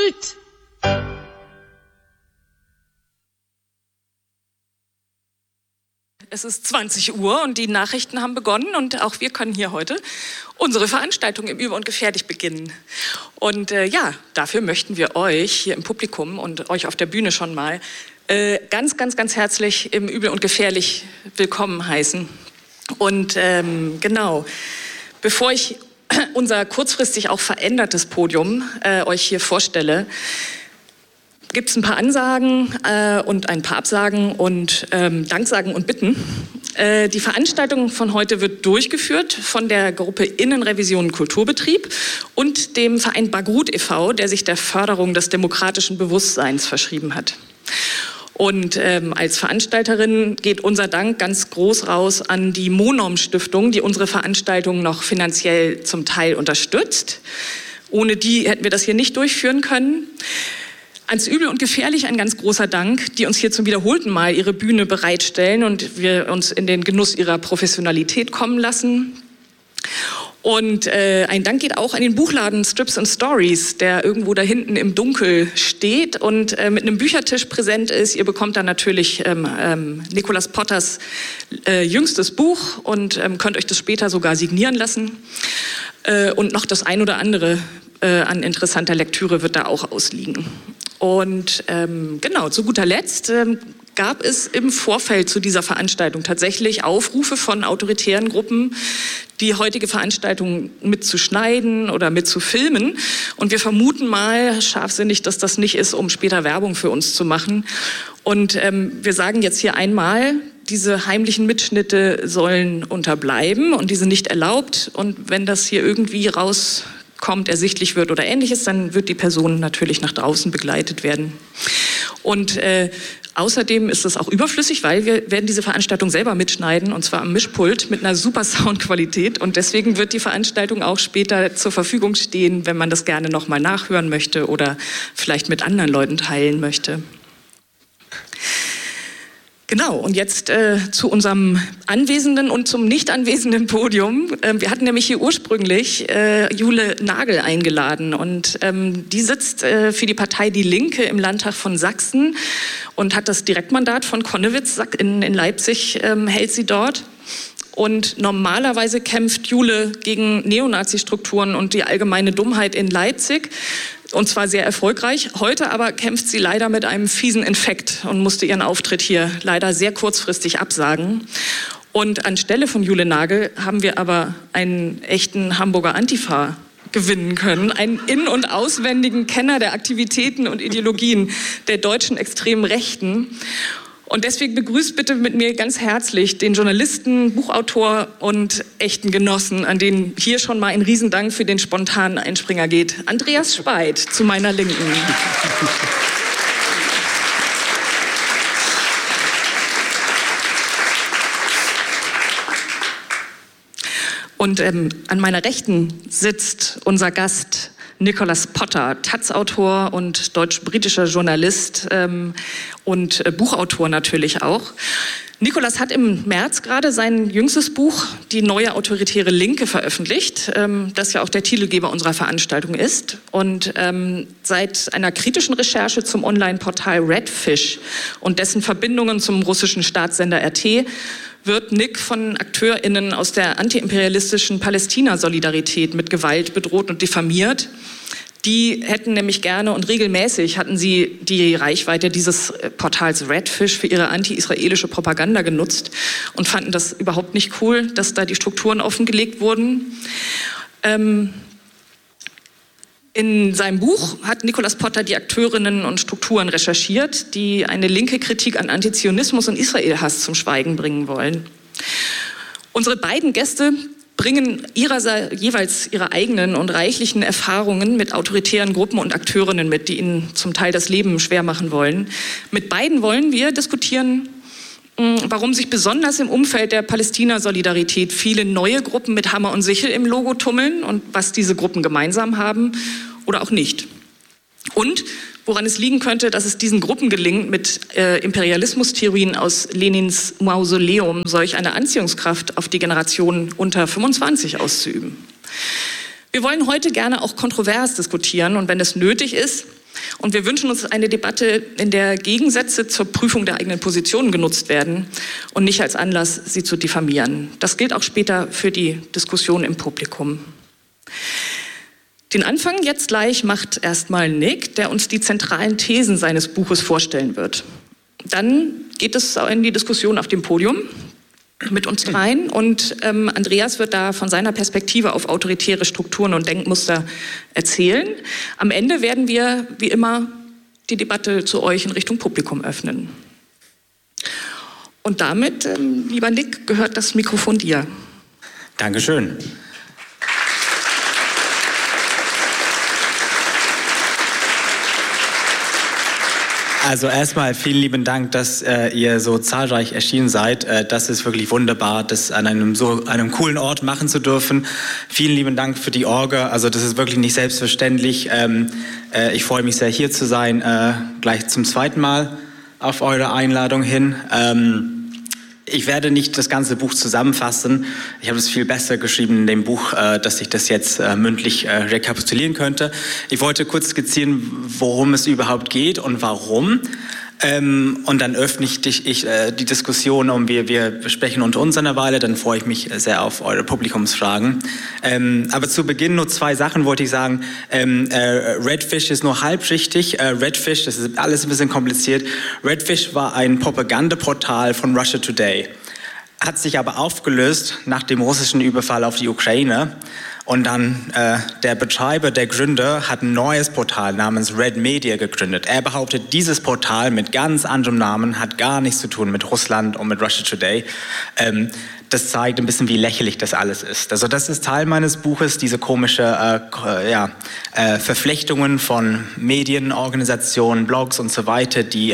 Pult! Es ist 20 Uhr und die Nachrichten haben begonnen und auch wir können hier heute unsere Veranstaltung im Übel und Gefährlich beginnen. Und dafür möchten wir euch hier im Publikum und euch auf der Bühne schon mal ganz, ganz, ganz herzlich im Übel und Gefährlich willkommen heißen. Und bevor ich unser kurzfristig auch verändertes Podium euch hier vorstelle, gibt es ein paar Ansagen und ein paar Absagen und Danksagen und Bitten. Die Veranstaltung von heute wird durchgeführt von der Gruppe Innenrevision Kulturbetrieb und dem Verein Bagrut e.V., der sich der Förderung des demokratischen Bewusstseins verschrieben hat. Und als Veranstalterin geht unser Dank ganz groß raus an die Monom Stiftung, die unsere Veranstaltung noch finanziell zum Teil unterstützt. Ohne die hätten wir das hier nicht durchführen können. Ans Übel und Gefährlich ein ganz großer Dank, die uns hier zum wiederholten Mal ihre Bühne bereitstellen und wir uns in den Genuss ihrer Professionalität kommen lassen. Und ein Dank geht auch an den Buchladen Strips and Stories, der irgendwo da hinten im Dunkel steht und mit einem Büchertisch präsent ist. Ihr bekommt dann natürlich Nicholas Potters jüngstes Buch und könnt euch das später sogar signieren lassen. Und noch das ein oder andere an interessanter Lektüre wird da auch ausliegen. Und zu guter Letzt gab es im Vorfeld zu dieser Veranstaltung tatsächlich Aufrufe von autoritären Gruppen, die heutige Veranstaltung mitzuschneiden oder mitzufilmen. Und wir vermuten mal scharfsinnig, dass das nicht ist, um später Werbung für uns zu machen. Und wir sagen jetzt hier einmal, diese heimlichen Mitschnitte sollen unterbleiben und diese sind nicht erlaubt. Und wenn das hier irgendwie rauskommt, ersichtlich wird oder Ähnliches, dann wird die Person natürlich nach draußen begleitet werden. Und außerdem ist es auch überflüssig, weil wir werden diese Veranstaltung selber mitschneiden und zwar am Mischpult mit einer super Soundqualität und deswegen wird die Veranstaltung auch später zur Verfügung stehen, wenn man das gerne nochmal nachhören möchte oder vielleicht mit anderen Leuten teilen möchte. Genau, und jetzt zu unserem anwesenden und zum nicht anwesenden Podium. Wir hatten nämlich hier ursprünglich Jule Nagel eingeladen und die sitzt für die Partei Die Linke im Landtag von Sachsen und hat das Direktmandat von Connewitz in Leipzig, hält sie dort. Und normalerweise kämpft Jule gegen Neonazi-Strukturen und die allgemeine Dummheit in Leipzig. Und zwar sehr erfolgreich. Heute aber kämpft sie leider mit einem fiesen Infekt und musste ihren Auftritt hier leider sehr kurzfristig absagen. Und anstelle von Jule Nagel haben wir aber einen echten Hamburger Antifa gewinnen können. Einen in- und auswendigen Kenner der Aktivitäten und Ideologien der deutschen extremen Rechten. Und deswegen begrüßt bitte mit mir ganz herzlich den Journalisten, Buchautor und echten Genossen, an denen hier schon mal ein Riesendank für den spontanen Einspringer geht. Andreas Speit zu meiner Linken. Und an meiner Rechten sitzt unser Gast Nicholas Potter, Taz-Autor und deutsch-britischer Journalist und Buchautor natürlich auch. Nicholas hat im März gerade sein jüngstes Buch Die neue autoritäre Linke veröffentlicht, das ja auch der Titelgeber unserer Veranstaltung ist. Und seit einer kritischen Recherche zum Online-Portal Redfish und dessen Verbindungen zum russischen Staatssender RT wird Nick von AkteurInnen aus der antiimperialistischen Palästina-Solidarität mit Gewalt bedroht und diffamiert. Die hätten nämlich gerne und regelmäßig hatten sie die Reichweite dieses Portals Redfish für ihre anti-israelische Propaganda genutzt und fanden das überhaupt nicht cool, dass da die Strukturen offengelegt wurden. In seinem Buch hat Nicholas Potter die Akteurinnen und Strukturen recherchiert, die eine linke Kritik an Antizionismus und Israelhass zum Schweigen bringen wollen. Unsere beiden Gäste bringen jeweils ihre eigenen und reichlichen Erfahrungen mit autoritären Gruppen und Akteurinnen mit, die ihnen zum Teil das Leben schwer machen wollen. Mit beiden wollen wir diskutieren, warum sich besonders im Umfeld der Palästina-Solidarität viele neue Gruppen mit Hammer und Sichel im Logo tummeln und was diese Gruppen gemeinsam haben oder auch nicht. Und woran es liegen könnte, dass es diesen Gruppen gelingt, mit Imperialismustheorien aus Lenins Mausoleum solch eine Anziehungskraft auf die Generation unter 25 auszuüben. Wir wollen heute gerne auch kontrovers diskutieren und wenn es nötig ist, Und wir wünschen uns eine Debatte, in der Gegensätze zur Prüfung der eigenen Positionen genutzt werden und nicht als Anlass, sie zu diffamieren. Das gilt auch später für die Diskussion im Publikum. Den Anfang jetzt gleich macht erstmal Nick, der uns die zentralen Thesen seines Buches vorstellen wird. Dann geht es in die Diskussion auf dem Podium mit uns dreien und Andreas wird da von seiner Perspektive auf autoritäre Strukturen und Denkmuster erzählen. Am Ende werden wir, wie immer, die Debatte zu euch in Richtung Publikum öffnen. Und damit, lieber Nick, gehört das Mikrofon dir. Dankeschön. Also erstmal vielen lieben Dank, dass ihr so zahlreich erschienen seid. Das ist wirklich wunderbar, das an einem coolen Ort machen zu dürfen. Vielen lieben Dank für die Orga. Also das ist wirklich nicht selbstverständlich. Ich freue mich sehr, hier zu sein. Gleich zum zweiten Mal auf eure Einladung hin. Ich werde nicht das ganze Buch zusammenfassen. Ich habe es viel besser geschrieben in dem Buch, dass ich das jetzt mündlich rekapitulieren könnte. Ich wollte kurz skizzieren, worum es überhaupt geht und warum. Und dann öffne ich die Diskussion und wir besprechen unter uns eine Weile. Dann freue ich mich sehr auf eure Publikumsfragen. Aber zu Beginn nur 2 Sachen wollte ich sagen. Redfish ist nur halb richtig. Redfish, das ist alles ein bisschen kompliziert. Redfish war ein Propagandaportal von Russia Today. Hat sich aber aufgelöst nach dem russischen Überfall auf die Ukraine. Und dann der Betreiber, der Gründer, hat ein neues Portal namens Red Media gegründet. Er behauptet, dieses Portal mit ganz anderem Namen hat gar nichts zu tun mit Russland und mit Russia Today. Das zeigt ein bisschen, wie lächerlich das alles ist. Also das ist Teil meines Buches, diese komische Verflechtungen von Medien, Organisationen, Blogs und so weiter, die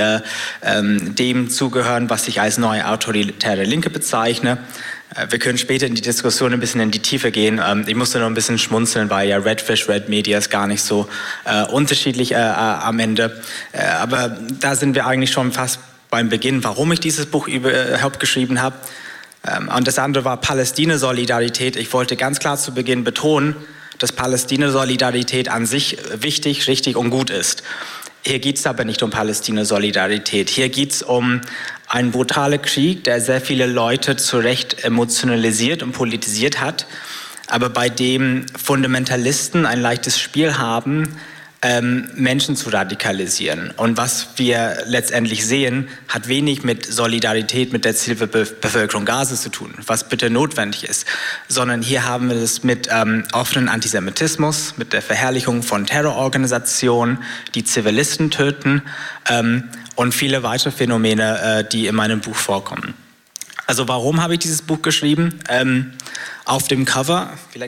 dem zugehören, was ich als neue autoritäre Linke bezeichne. Wir können später in die Diskussion ein bisschen in die Tiefe gehen. Ich musste noch ein bisschen schmunzeln, weil ja Redfish, Red Media ist gar nicht so unterschiedlich am Ende. Aber da sind wir eigentlich schon fast beim Beginn, warum ich dieses Buch überhaupt geschrieben habe. Und das andere war Palästina-Solidarität. Ich wollte ganz klar zu Beginn betonen, dass Palästina-Solidarität an sich wichtig, richtig und gut ist. Hier geht es aber nicht um Palästina-Solidarität. Hier geht es um einen brutalen Krieg, der sehr viele Leute zu Recht emotionalisiert und politisiert hat, aber bei dem Fundamentalisten ein leichtes Spiel haben, Menschen zu radikalisieren. Und was wir letztendlich sehen, hat wenig mit Solidarität mit der Zivilbevölkerung Gazas zu tun, was bitte notwendig ist, sondern hier haben wir es mit offenen Antisemitismus, mit der Verherrlichung von Terrororganisationen, die Zivilisten töten und viele weitere Phänomene, die in meinem Buch vorkommen. Also warum habe ich dieses Buch geschrieben? Auf dem Cover, vielleicht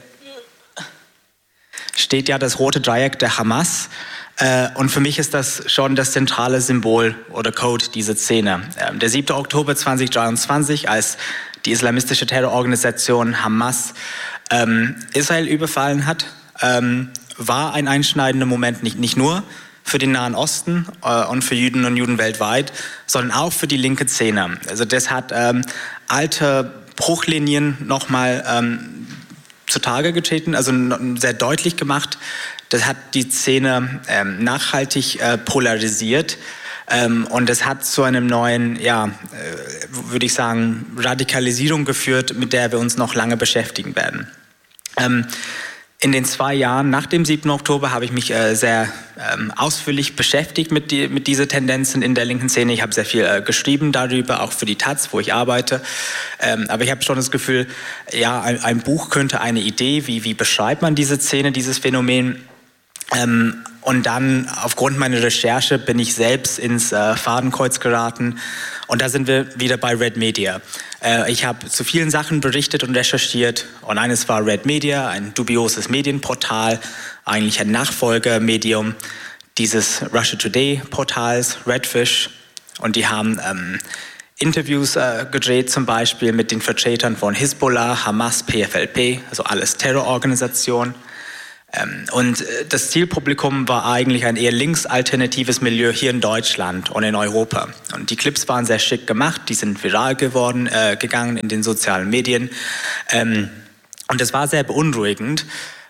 steht ja das rote Dreieck der Hamas. Und für mich ist das schon das zentrale Symbol oder Code dieser Szene. Der 7. Oktober 2023, als die islamistische Terrororganisation Hamas Israel überfallen hat, war ein einschneidender Moment nicht nur für den Nahen Osten und für Juden und Juden weltweit, sondern auch für die linke Szene. Also das hat alte Bruchlinien nochmal zutage getreten, also sehr deutlich gemacht. Das hat die Szene nachhaltig polarisiert und es hat zu einem neuen, würde ich sagen, Radikalisierung geführt, mit der wir uns noch lange beschäftigen werden. In den 2 Jahren nach dem 7. Oktober habe ich mich sehr ausführlich beschäftigt mit dieser Tendenzen in der linken Szene. Ich habe sehr viel geschrieben darüber, auch für die Taz, wo ich arbeite. Aber ich habe schon das Gefühl, ja, ein Buch könnte eine Idee, wie beschreibt man diese Szene, dieses Phänomen. Und dann aufgrund meiner Recherche bin ich selbst ins Fadenkreuz geraten. Und da sind wir wieder bei Red Media. Ich habe zu vielen Sachen berichtet und recherchiert. Und eines war Red Media, ein dubioses Medienportal, eigentlich ein Nachfolgemedium dieses Russia Today Portals, Redfish. Und die haben Interviews gedreht, zum Beispiel mit den Vertretern von Hisbollah, Hamas, PFLP, also alles Terrororganisationen. Und das Zielpublikum war eigentlich ein eher linksalternatives Milieu hier in Deutschland und in Europa. Und die Clips waren sehr schick gemacht, die sind viral gegangen in den sozialen Medien. Und es war sehr beunruhigend,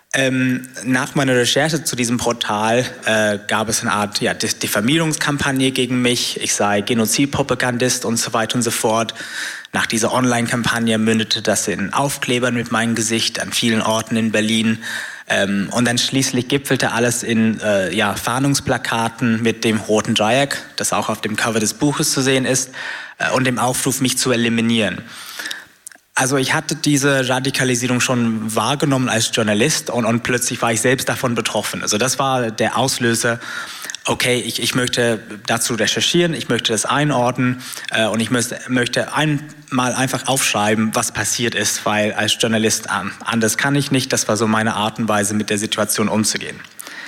Nach meiner Recherche zu diesem Portal gab es eine Art Diffamierungskampagne gegen mich. Ich sei Genozidpropagandist und so weiter und so fort. Nach dieser Online-Kampagne mündete das in Aufklebern mit meinem Gesicht an vielen Orten in Berlin. Und dann schließlich gipfelte alles in Fahndungsplakaten mit dem roten Dreieck, das auch auf dem Cover des Buches zu sehen ist, und dem Aufruf, mich zu eliminieren. Also ich hatte diese Radikalisierung schon wahrgenommen als Journalist und plötzlich war ich selbst davon betroffen. Also das war der Auslöser, okay, ich möchte dazu recherchieren, ich möchte das einordnen und ich möchte einmal einfach aufschreiben, was passiert ist, weil als Journalist anders kann ich nicht. Das war so meine Art und Weise, mit der Situation umzugehen.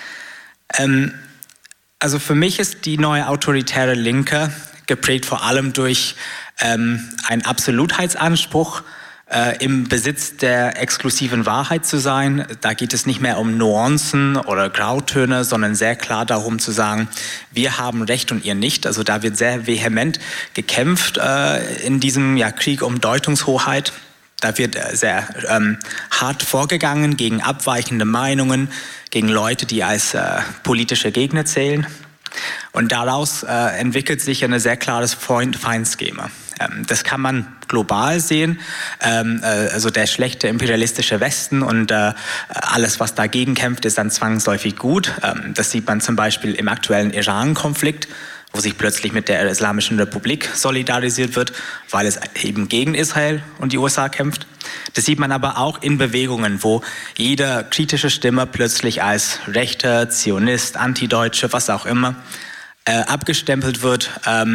Also für mich ist die neue autoritäre Linke geprägt vor allem durch einen Absolutheitsanspruch, im Besitz der exklusiven Wahrheit zu sein. Da geht es nicht mehr um Nuancen oder Grautöne, sondern sehr klar darum zu sagen, wir haben Recht und ihr nicht. Also da wird sehr vehement gekämpft in diesem Krieg um Deutungshoheit. Da wird sehr hart vorgegangen gegen abweichende Meinungen, gegen Leute, die als politische Gegner zählen. Und daraus entwickelt sich ein sehr klares Freund-Feind-Schema. Das kann man global sehen, also der schlechte imperialistische Westen und alles, was dagegen kämpft, ist dann zwangsläufig gut. Das sieht man zum Beispiel im aktuellen Iran-Konflikt, wo sich plötzlich mit der Islamischen Republik solidarisiert wird, weil es eben gegen Israel und die USA kämpft. Das sieht man aber auch in Bewegungen, wo jede kritische Stimme plötzlich als Rechter, Zionist, Antideutsche, was auch immer, abgestempelt wird,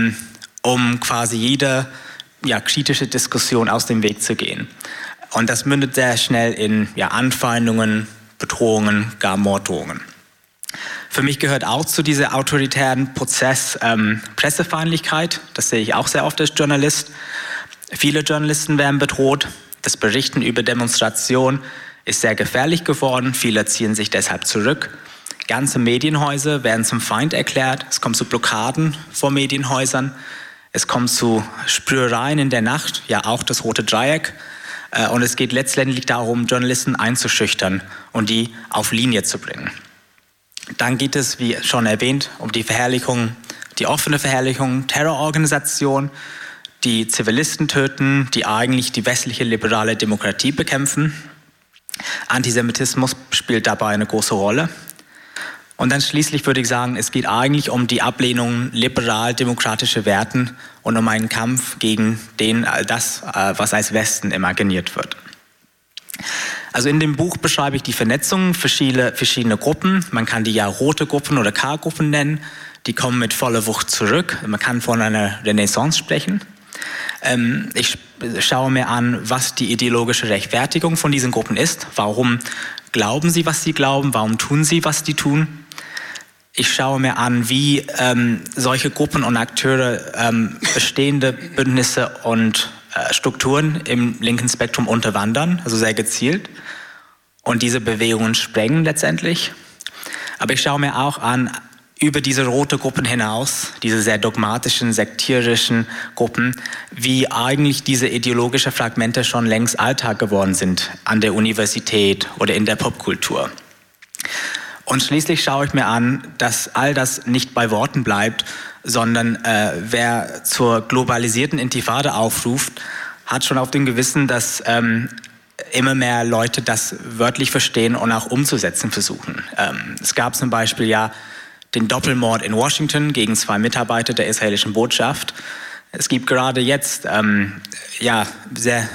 um quasi jede kritische Diskussion aus dem Weg zu gehen. Und das mündet sehr schnell in Anfeindungen, Bedrohungen, gar Morddrohungen. Für mich gehört auch zu diesem autoritären Prozess Pressefeindlichkeit. Das sehe ich auch sehr oft als Journalist. Viele Journalisten werden bedroht. Das Berichten über Demonstrationen ist sehr gefährlich geworden. Viele ziehen sich deshalb zurück. Ganze Medienhäuser werden zum Feind erklärt. Es kommt zu Blockaden vor Medienhäusern. Es kommt zu Sprühereien in der Nacht, auch das rote Dreieck. Und es geht letztendlich darum, Journalisten einzuschüchtern und die auf Linie zu bringen. Dann geht es, wie schon erwähnt, um die Verherrlichung, die offene Verherrlichung, Terrororganisationen, die Zivilisten töten, die eigentlich die westliche liberale Demokratie bekämpfen. Antisemitismus spielt dabei eine große Rolle. Und dann schließlich würde ich sagen, es geht eigentlich um die Ablehnung liberal-demokratischer Werten und um einen Kampf gegen das, was als Westen imaginiert wird. Also in dem Buch beschreibe ich die Vernetzung verschiedener Gruppen. Man kann die rote Gruppen oder K-Gruppen nennen. Die kommen mit voller Wucht zurück. Man kann von einer Renaissance sprechen. Ich schaue mir an, was die ideologische Rechtfertigung von diesen Gruppen ist. Warum glauben sie, was sie glauben? Warum tun sie, was sie tun? Ich schaue mir an, wie solche Gruppen und Akteure bestehende Bündnisse und Strukturen im linken Spektrum unterwandern, also sehr gezielt. Und diese Bewegungen sprengen letztendlich. Aber ich schaue mir auch an, über diese rote Gruppen hinaus, diese sehr dogmatischen, sektierischen Gruppen, wie eigentlich diese ideologischen Fragmente schon längst Alltag geworden sind an der Universität oder in der Popkultur. Und schließlich schaue ich mir an, dass all das nicht bei Worten bleibt, sondern wer zur globalisierten Intifada aufruft, hat schon auf dem Gewissen, dass immer mehr Leute das wörtlich verstehen und auch umzusetzen versuchen. Es gab zum Beispiel den Doppelmord in Washington gegen 2 Mitarbeiter der israelischen Botschaft. Es gibt gerade jetzt sehr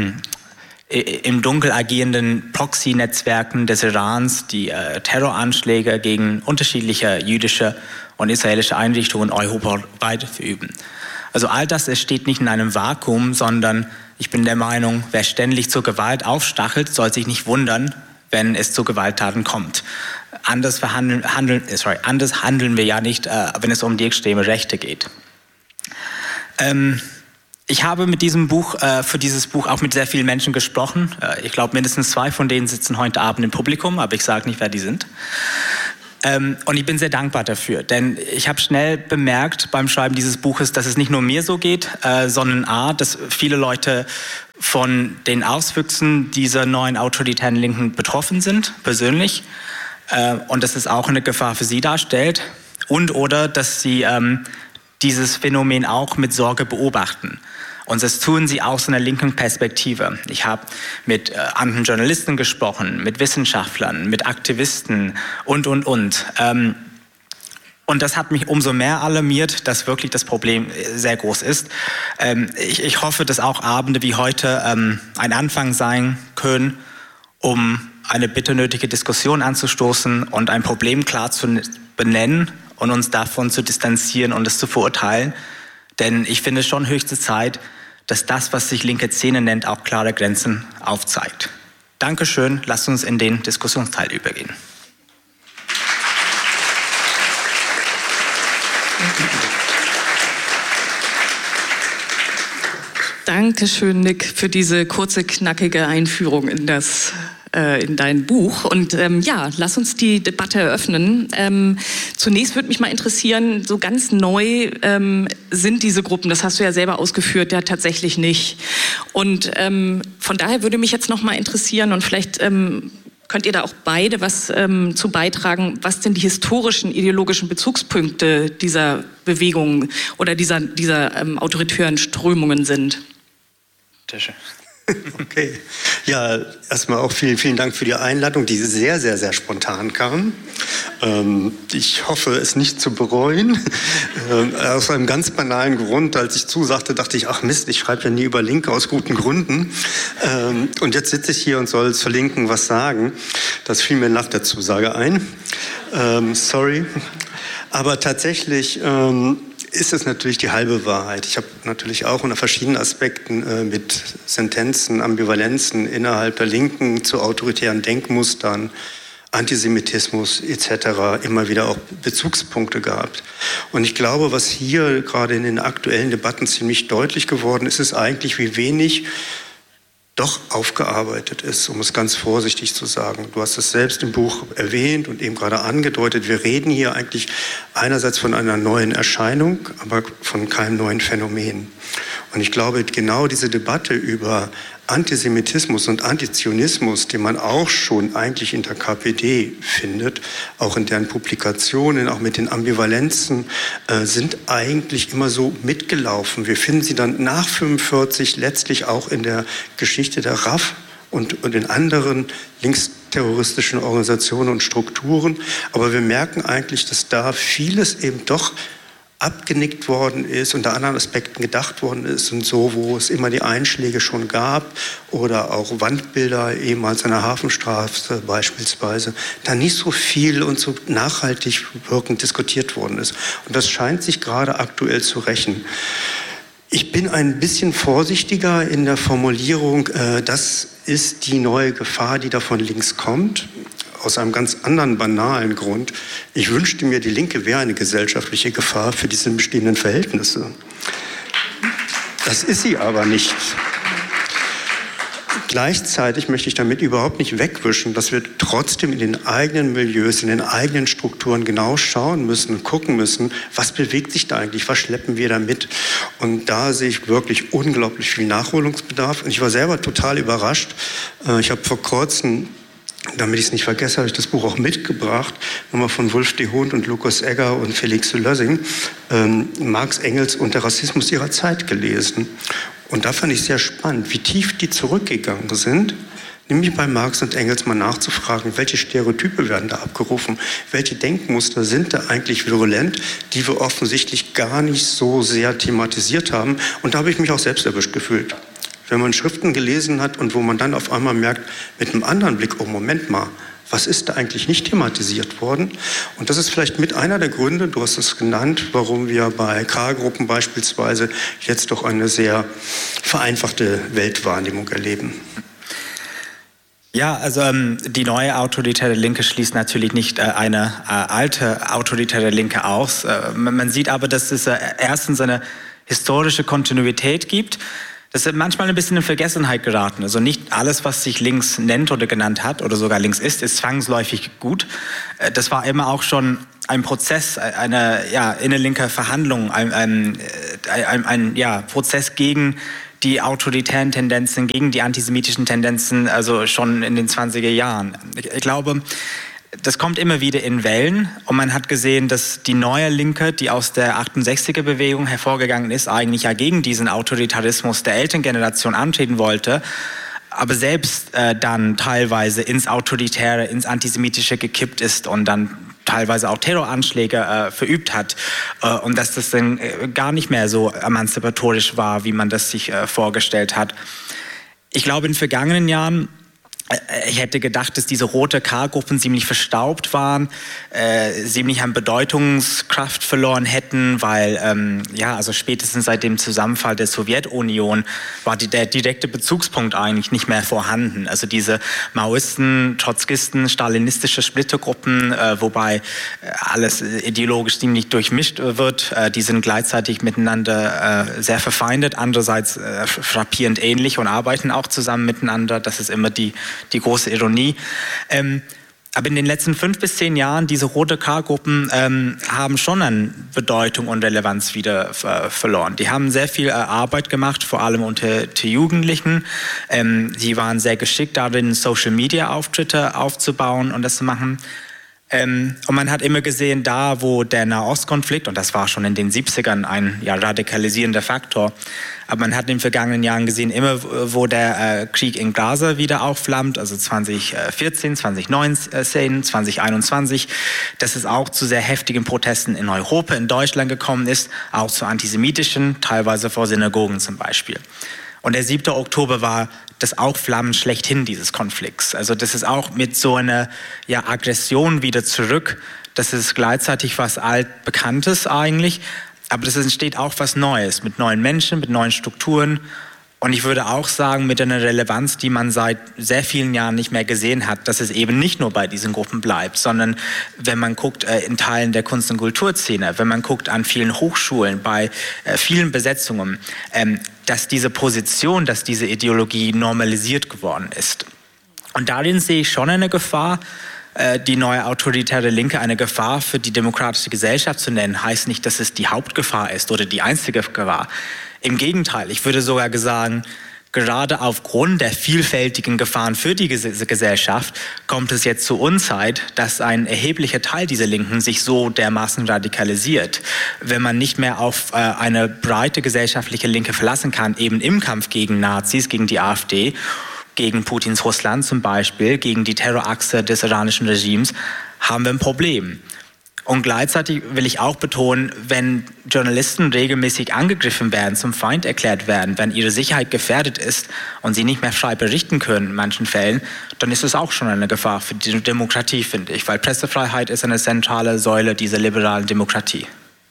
im Dunkel agierenden Proxy-Netzwerken des Irans, die Terroranschläge gegen unterschiedliche jüdische und israelische Einrichtungen europaweit verüben. Also all das steht nicht in einem Vakuum, sondern ich bin der Meinung, wer ständig zur Gewalt aufstachelt, soll sich nicht wundern, wenn es zu Gewalttaten kommt. Anders handeln wir ja nicht, wenn es um die extreme Rechte geht. Ich habe mit diesem Buch, für dieses Buch auch mit sehr vielen Menschen gesprochen. Ich glaube, mindestens 2 von denen sitzen heute Abend im Publikum, aber ich sage nicht, wer die sind. Und ich bin sehr dankbar dafür, denn ich habe schnell bemerkt beim Schreiben dieses Buches, dass es nicht nur mir so geht, sondern dass viele Leute von den Auswüchsen dieser neuen autoritären Linken betroffen sind, persönlich, und dass es auch eine Gefahr für sie darstellt, und oder dass sie dieses Phänomen auch mit Sorge beobachten. Und das tun sie aus einer linken Perspektive. Ich habe mit anderen Journalisten gesprochen, mit Wissenschaftlern, mit Aktivisten und. Und das hat mich umso mehr alarmiert, dass wirklich das Problem sehr groß ist. Ich hoffe, dass auch Abende wie heute ein Anfang sein können, um eine bitter nötige Diskussion anzustoßen und ein Problem klar zu benennen und uns davon zu distanzieren und es zu verurteilen. Denn ich finde schon höchste Zeit, dass das, was sich linke Szene nennt, auch klare Grenzen aufzeigt. Dankeschön, lasst uns in den Diskussionsteil übergehen. Dankeschön, Nick, für diese kurze, knackige Einführung in dein Buch. Und ja, lass uns die Debatte eröffnen. Zunächst würde mich mal interessieren, so ganz neu sind diese Gruppen, das hast du ja selber ausgeführt, ja tatsächlich nicht. Und von daher würde mich jetzt noch mal interessieren, und vielleicht könnt ihr da auch beide was zu beitragen, was denn die historischen, ideologischen Bezugspunkte dieser Bewegungen oder dieser autoritären Strömungen sind. Okay. Ja, erstmal auch vielen Dank für die Einladung, die sehr, sehr, sehr spontan kam. Ich hoffe, es nicht zu bereuen. Aus einem ganz banalen Grund, als ich zusagte, dachte ich, ach Mist, ich schreibe ja nie über Linke aus guten Gründen. Und jetzt sitze ich hier und soll zur Linken was sagen. Das fiel mir nach der Zusage ein. Sorry. Aber tatsächlich ist es natürlich die halbe Wahrheit. Ich habe natürlich auch unter verschiedenen Aspekten mit Sentenzen, Ambivalenzen innerhalb der Linken zu autoritären Denkmustern, Antisemitismus etc. immer wieder auch Bezugspunkte gehabt. Und ich glaube, was hier gerade in den aktuellen Debatten ziemlich deutlich geworden ist, ist eigentlich, wie wenig doch aufgearbeitet ist, um es ganz vorsichtig zu sagen. Du hast es selbst im Buch erwähnt und eben gerade angedeutet. Wir reden hier eigentlich einerseits von einer neuen Erscheinung, aber von keinem neuen Phänomen. Und ich glaube, genau diese Debatte über Antisemitismus und Antizionismus, den man auch schon eigentlich in der KPD findet, auch in deren Publikationen, auch mit den Ambivalenzen, sind eigentlich immer so mitgelaufen. Wir finden sie dann nach 1945 letztlich auch in der Geschichte der RAF und in anderen linksterroristischen Organisationen und Strukturen. Aber wir merken eigentlich, dass da vieles eben doch abgenickt worden ist, unter anderen Aspekten gedacht worden ist und so, wo es immer die Einschläge schon gab oder auch Wandbilder ehemals an der Hafenstraße beispielsweise, da nicht so viel und so nachhaltig wirkend diskutiert worden ist. Und das scheint sich gerade aktuell zu rächen. Ich bin ein bisschen vorsichtiger in der Formulierung, das ist die neue Gefahr, die da von links kommt. Aus einem ganz anderen, banalen Grund. Ich wünschte mir, die Linke wäre eine gesellschaftliche Gefahr für diese bestehenden Verhältnisse. Das ist sie aber nicht. Gleichzeitig möchte ich damit überhaupt nicht wegwischen, dass wir trotzdem in den eigenen Milieus, in den eigenen Strukturen genau schauen müssen und gucken müssen, was bewegt sich da eigentlich, was schleppen wir da mit. Und da sehe ich wirklich unglaublich viel Nachholungsbedarf. Und ich war selber total überrascht. Ich habe vor kurzem, damit ich es nicht vergesse, habe ich das Buch auch mitgebracht, nochmal von Wolf de Hond und Lukas Egger und Felix Lössing, Marx, Engels und der Rassismus ihrer Zeit gelesen. Und da fand ich sehr spannend, wie tief die zurückgegangen sind, nämlich bei Marx und Engels mal nachzufragen, welche Stereotype werden da abgerufen, welche Denkmuster sind da eigentlich virulent, die wir offensichtlich gar nicht so sehr thematisiert haben. Und da habe ich mich auch selbst erwischt gefühlt. Wenn man Schriften gelesen hat und wo man dann auf einmal merkt, mit einem anderen Blick, oh Moment mal, was ist da eigentlich nicht thematisiert worden? Und das ist vielleicht mit einer der Gründe, du hast es genannt, warum wir bei K-Gruppen beispielsweise jetzt doch eine sehr vereinfachte Weltwahrnehmung erleben. Ja, also die neue autoritäre Linke schließt natürlich nicht eine alte autoritäre Linke aus. Man sieht aber, dass es erstens eine historische Kontinuität gibt. Das ist manchmal ein bisschen in Vergessenheit geraten. Also nicht alles, was sich links nennt oder genannt hat oder sogar links ist zwangsläufig gut. Das war immer auch schon ein Prozess, eine innerlinke Verhandlung, ein Prozess gegen die autoritären Tendenzen, gegen die antisemitischen Tendenzen, also schon in den 20er Jahren. Ich glaube, das kommt immer wieder in Wellen und man hat gesehen, dass die neue Linke, die aus der 68er-Bewegung hervorgegangen ist, eigentlich ja gegen diesen Autoritarismus der Elterngeneration antreten wollte, aber selbst dann teilweise ins Autoritäre, ins Antisemitische gekippt ist und dann teilweise auch Terroranschläge verübt hat und dass das dann gar nicht mehr so emanzipatorisch war, wie man das sich vorgestellt hat. Ich glaube, in den vergangenen Jahren, ich hätte gedacht, dass diese rote K-Gruppen ziemlich verstaubt waren, ziemlich an Bedeutungskraft verloren hätten, weil also spätestens seit dem Zusammenfall der Sowjetunion war der direkte Bezugspunkt eigentlich nicht mehr vorhanden. Also diese Maoisten, Trotzkisten, stalinistische Splittergruppen, wobei alles ideologisch ziemlich durchmischt wird, die sind gleichzeitig miteinander sehr verfeindet, andererseits frappierend ähnlich und arbeiten auch zusammen miteinander. Das ist immer die große Ironie. Aber in den letzten 5 bis 10 Jahren, diese rote K-Gruppen haben schon an Bedeutung und Relevanz wieder verloren. Die haben sehr viel Arbeit gemacht, vor allem unter Jugendlichen. Sie waren sehr geschickt darin, Social-Media-Auftritte aufzubauen und das zu machen. Und man hat immer gesehen, da wo der Nahostkonflikt, und das war schon in den 70ern ein radikalisierender Faktor, aber man hat in den vergangenen Jahren gesehen, immer wo der Krieg in Gaza wieder aufflammt, also 2014, 2019, 2021, dass es auch zu sehr heftigen Protesten in Europa, in Deutschland gekommen ist, auch zu antisemitischen, teilweise vor Synagogen zum Beispiel. Und der 7. Oktober war das Aufflammen schlechthin dieses Konflikts. Also das ist auch mit so einer Aggression wieder zurück. Das ist gleichzeitig was Altbekanntes eigentlich, aber das entsteht auch was Neues mit neuen Menschen, mit neuen Strukturen. Und ich würde auch sagen, mit einer Relevanz, die man seit sehr vielen Jahren nicht mehr gesehen hat, dass es eben nicht nur bei diesen Gruppen bleibt, sondern wenn man guckt in Teilen der Kunst- und Kulturszene, wenn man guckt an vielen Hochschulen, bei vielen Besetzungen, dass diese Position, dass diese Ideologie normalisiert geworden ist. Und darin sehe ich schon eine Gefahr, die neue autoritäre Linke eine Gefahr für die demokratische Gesellschaft zu nennen, heißt nicht, dass es die Hauptgefahr ist oder die einzige Gefahr. Im Gegenteil, ich würde sogar sagen, gerade aufgrund der vielfältigen Gefahren für die Gesellschaft kommt es jetzt zur Unzeit, dass ein erheblicher Teil dieser Linken sich so dermaßen radikalisiert. Wenn man nicht mehr auf eine breite gesellschaftliche Linke verlassen kann, eben im Kampf gegen Nazis, gegen die AfD, gegen Putins Russland zum Beispiel, gegen die Terrorachse des iranischen Regimes, haben wir ein Problem. Und gleichzeitig will ich auch betonen, wenn Journalisten regelmäßig angegriffen werden, zum Feind erklärt werden, wenn ihre Sicherheit gefährdet ist und sie nicht mehr frei berichten können in manchen Fällen, dann ist es auch schon eine Gefahr für die Demokratie, finde ich, weil Pressefreiheit ist eine zentrale Säule dieser liberalen Demokratie.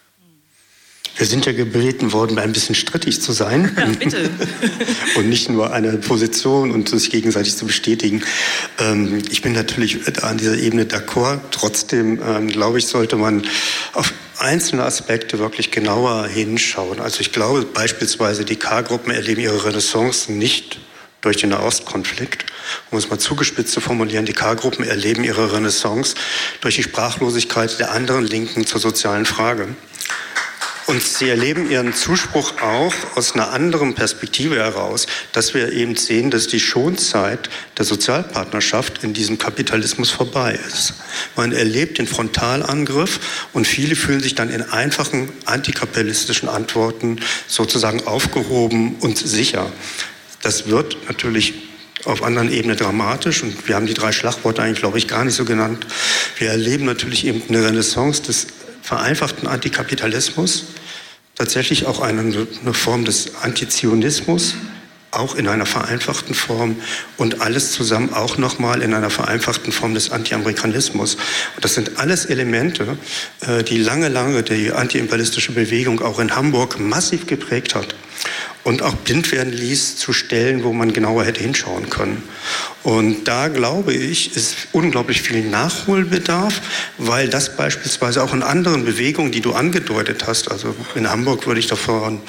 Wir sind ja gebeten worden, ein bisschen strittig zu sein. Ja, bitte. Und nicht nur eine Position und sich gegenseitig zu bestätigen. Ich bin natürlich an dieser Ebene d'accord. Trotzdem, glaube ich, sollte man auf einzelne Aspekte wirklich genauer hinschauen. Also ich glaube beispielsweise, die K-Gruppen erleben ihre Renaissance nicht durch den Nahostkonflikt. Um es mal zugespitzt zu formulieren, die K-Gruppen erleben ihre Renaissance durch die Sprachlosigkeit der anderen Linken zur sozialen Frage. Und sie erleben ihren Zuspruch auch aus einer anderen Perspektive heraus, dass wir eben sehen, dass die Schonzeit der Sozialpartnerschaft in diesem Kapitalismus vorbei ist. Man erlebt den Frontalangriff und viele fühlen sich dann in einfachen antikapitalistischen Antworten sozusagen aufgehoben und sicher. Das wird natürlich auf anderen Ebenen dramatisch und wir haben die 3 Schlagworte eigentlich, glaube ich, gar nicht so genannt. Wir erleben natürlich eben eine Renaissance des vereinfachten Antikapitalismus, tatsächlich auch eine Form des Antizionismus, auch in einer vereinfachten Form und alles zusammen auch nochmal in einer vereinfachten Form des Anti-Amerikanismus. Und das sind alles Elemente, die lange die antiimperialistische Bewegung auch in Hamburg massiv geprägt hat und auch blind werden ließ zu Stellen, wo man genauer hätte hinschauen können. Und da, glaube ich, ist unglaublich viel Nachholbedarf, weil das beispielsweise auch in anderen Bewegungen, die du angedeutet hast, also in Hamburg würde ich davon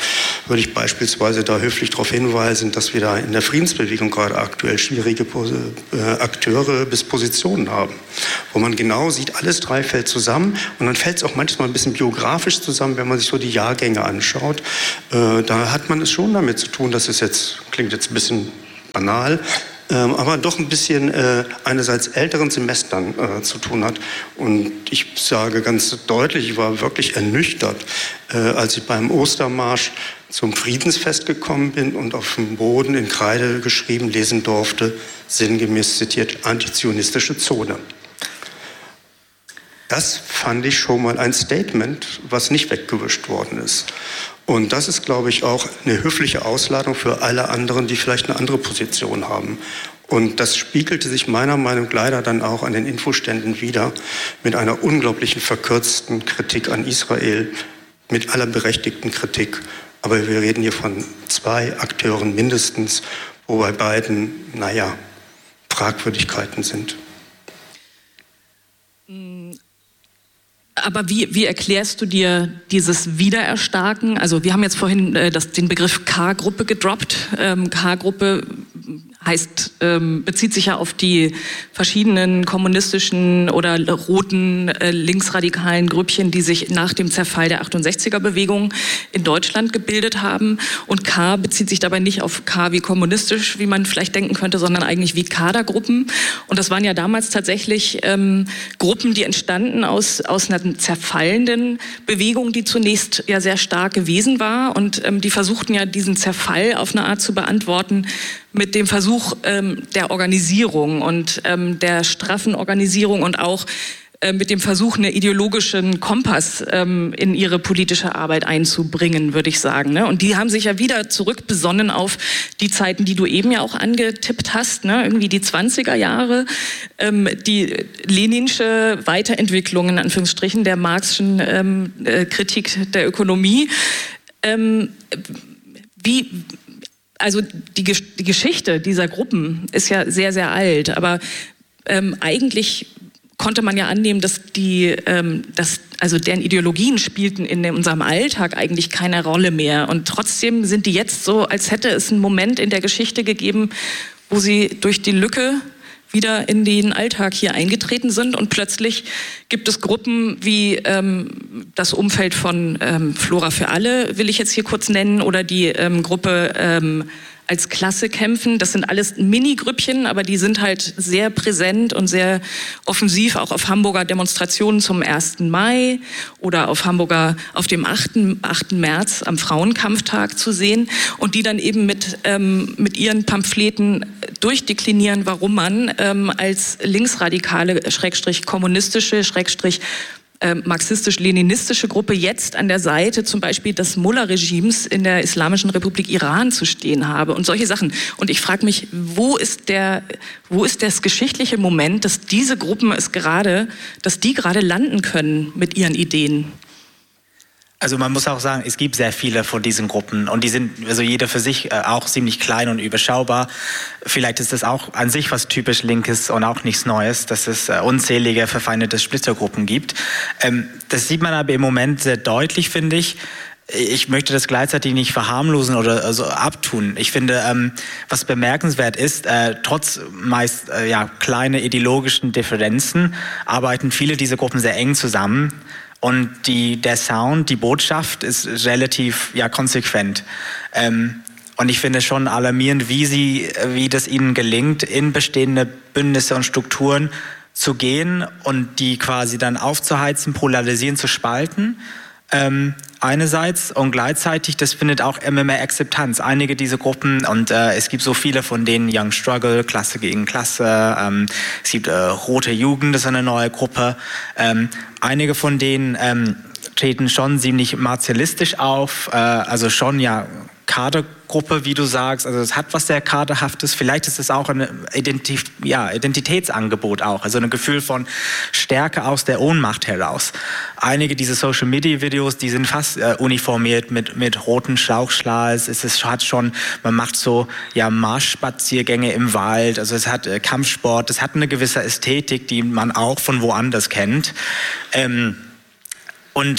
würde ich beispielsweise da höflich darauf hinweisen, dass wir da in der Friedensbewegung gerade aktuell schwierige Akteure bis Positionen haben, wo man genau sieht, alles drei fällt zusammen und dann fällt es auch manchmal ein bisschen biografisch zusammen, wenn man sich so die Jahrgänge anschaut. Da hat man es schon damit zu tun, dass es jetzt, klingt jetzt ein bisschen banal, aber doch ein bisschen einerseits älteren Semestern zu tun hat. Und ich sage ganz deutlich, ich war wirklich ernüchtert, als ich beim Ostermarsch zum Friedensfest gekommen bin und auf dem Boden in Kreide geschrieben lesen durfte, sinngemäß zitiert, antizionistische Zone. Das fand ich schon mal ein Statement, was nicht weggewischt worden ist. Und das ist, glaube ich, auch eine höfliche Ausladung für alle anderen, die vielleicht eine andere Position haben. Und das spiegelte sich meiner Meinung nach leider dann auch an den Infoständen wider, mit einer unglaublichen verkürzten Kritik an Israel, mit aller berechtigten Kritik. Aber wir reden hier von 2 Akteuren mindestens, wo bei beiden, Fragwürdigkeiten sind. Aber wie erklärst du dir dieses Wiedererstarken? Also wir haben jetzt vorhin den Begriff K-Gruppe gedroppt. K-Gruppe heißt, bezieht sich ja auf die verschiedenen kommunistischen oder roten linksradikalen Grüppchen, die sich nach dem Zerfall der 68er-Bewegung in Deutschland gebildet haben. Und K bezieht sich dabei nicht auf K wie kommunistisch, wie man vielleicht denken könnte, sondern eigentlich wie Kadergruppen. Und das waren ja damals tatsächlich Gruppen, die entstanden aus einer zerfallenden Bewegung, die zunächst ja sehr stark gewesen war. Und die versuchten ja diesen Zerfall auf eine Art zu beantworten mit dem Versuch der Organisierung und der straffen Organisierung und auch mit dem Versuch, einen ideologischen Kompass in ihre politische Arbeit einzubringen, würde ich sagen. Ne? Und die haben sich ja wieder zurückbesonnen auf die Zeiten, die du eben ja auch angetippt hast, ne? Irgendwie die 20er Jahre, die leninsche Weiterentwicklung, in Anführungsstrichen, der Marxischen Kritik der Ökonomie. Also die Geschichte dieser Gruppen ist ja sehr, sehr alt, aber eigentlich konnte man ja annehmen, dass deren Ideologien spielten in unserem Alltag eigentlich keine Rolle mehr. Und trotzdem sind die jetzt so, als hätte es einen Moment in der Geschichte gegeben, wo sie durch die Lücke wieder in den Alltag hier eingetreten sind. Und plötzlich gibt es Gruppen wie das Umfeld von Flora für alle, will ich jetzt hier kurz nennen, oder die Gruppe als Klasse kämpfen. Das sind alles Mini-Grüppchen, aber die sind halt sehr präsent und sehr offensiv auch auf Hamburger Demonstrationen zum 1. Mai oder auf dem 8. März am Frauenkampftag zu sehen und die dann eben mit ihren Pamphleten durchdeklinieren, warum man als linksradikale, kommunistische, marxistisch-leninistische Gruppe jetzt an der Seite zum Beispiel des Mullah-Regimes in der Islamischen Republik Iran zu stehen habe und solche Sachen. Und ich frage mich, wo ist das geschichtliche Moment, dass diese Gruppen dass die gerade landen können mit ihren Ideen? Also man muss auch sagen, es gibt sehr viele von diesen Gruppen und die sind also jeder für sich auch ziemlich klein und überschaubar. Vielleicht ist das auch an sich was typisch Linkes und auch nichts Neues, dass es unzählige verfeindete Splittergruppen gibt. Das sieht man aber im Moment sehr deutlich, finde ich. Ich möchte das gleichzeitig nicht verharmlosen oder also abtun. Ich finde, was bemerkenswert ist, trotz meist kleine ideologischen Differenzen arbeiten viele dieser Gruppen sehr eng zusammen. Und der Sound, die Botschaft ist relativ konsequent. Und ich finde schon alarmierend, wie das ihnen gelingt, in bestehende Bündnisse und Strukturen zu gehen und die quasi dann aufzuheizen, polarisieren, zu spalten. Einerseits und gleichzeitig, das findet auch immer mehr Akzeptanz. Einige dieser Gruppen, und es gibt so viele von denen, Young Struggle, Klasse gegen Klasse, es gibt Rote Jugend, das ist eine neue Gruppe. Einige von denen treten schon ziemlich martialistisch auf, also schon Kadergruppe, wie du sagst, also es hat was sehr Kaderhaftes. Vielleicht ist es auch ein Identitätsangebot auch, also ein Gefühl von Stärke aus der Ohnmacht heraus. Einige dieser Social-Media-Videos, die sind fast uniformiert mit roten Schlauchschals. Man macht so Marschspaziergänge im Wald, also es hat Kampfsport, es hat eine gewisse Ästhetik, die man auch von woanders kennt. Und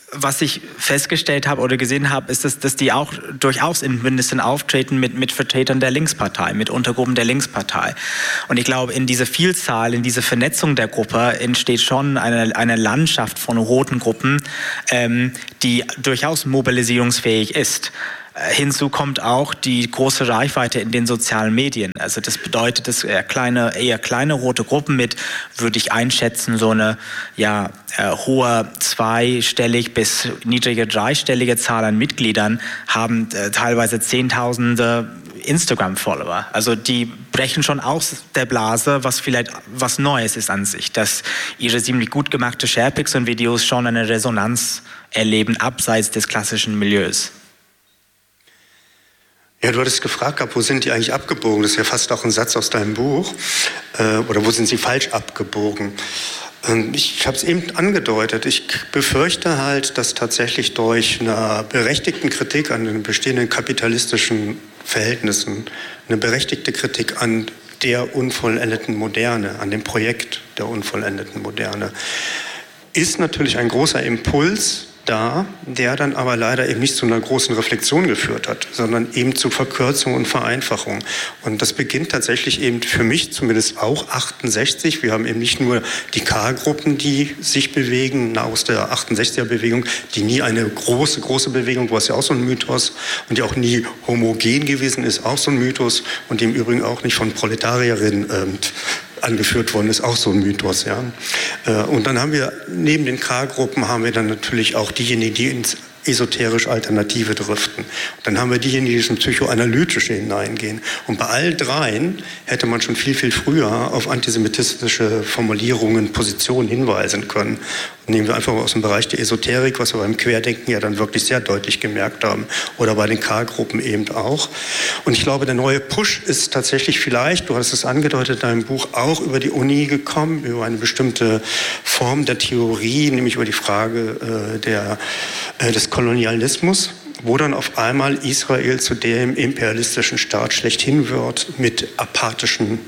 was ich festgestellt habe oder gesehen habe, ist, dass die auch durchaus in Bündnissen auftreten mit Vertretern der Linkspartei, mit Untergruppen der Linkspartei. Und ich glaube, in dieser Vielzahl, in dieser Vernetzung der Gruppe entsteht schon eine Landschaft von roten Gruppen, die durchaus mobilisierungsfähig ist. Hinzu kommt auch die große Reichweite in den sozialen Medien. Also das bedeutet, dass eher kleine rote Gruppen mit, würde ich einschätzen, so eine hohe zweistellig bis niedrige dreistellige Zahl an Mitgliedern haben teilweise Zehntausende Instagram-Follower. Also die brechen schon aus der Blase, was vielleicht was Neues ist an sich, dass ihre ziemlich gut gemachte Sharepics und Videos schon eine Resonanz erleben, abseits des klassischen Milieus. Ja, du hattest gefragt, wo sind die eigentlich abgebogen? Das ist ja fast auch ein Satz aus deinem Buch. Oder wo sind sie falsch abgebogen? Ich habe es eben angedeutet. Ich befürchte halt, dass tatsächlich durch eine berechtigte Kritik an den bestehenden kapitalistischen Verhältnissen, eine berechtigte Kritik an der unvollendeten Moderne, an dem Projekt der unvollendeten Moderne, ist natürlich ein großer Impuls da, der dann aber leider eben nicht zu einer großen Reflexion geführt hat, sondern eben zu Verkürzung und Vereinfachung. Und das beginnt tatsächlich eben für mich zumindest auch 68. Wir haben eben nicht nur die K-Gruppen, die sich bewegen, aus der 68er-Bewegung, die nie eine große Bewegung, war, ja auch so ein Mythos, und die auch nie homogen gewesen ist, auch so ein Mythos, und die im Übrigen auch nicht von Proletarierinnen angeführt worden ist, auch so ein Mythos. Ja. Und dann haben wir, neben den K-Gruppen, haben wir dann natürlich auch diejenigen, die ins esoterisch-alternative driften. Und dann haben wir diejenigen, die ins Psychoanalytische hineingehen. Und bei all dreien hätte man schon viel früher auf antisemitistische Formulierungen, Positionen hinweisen können. Und nehmen wir einfach aus dem Bereich der Esoterik, was wir beim Querdenken ja dann wirklich sehr deutlich gemerkt haben, oder bei den K-Gruppen eben auch. Und ich glaube, der neue Push ist tatsächlich vielleicht, du hast es angedeutet in deinem Buch, auch über die Uni gekommen, über eine bestimmte Form der Theorie, nämlich über die Frage des Kolonialismus, wo dann auf einmal Israel zu dem imperialistischen Staat schlechthin wird mit apathischen